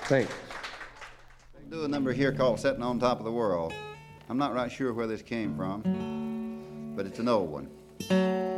Thanks. Do a number here called Sitting on Top of the World. I'm not right sure where this came from, but it's an old one.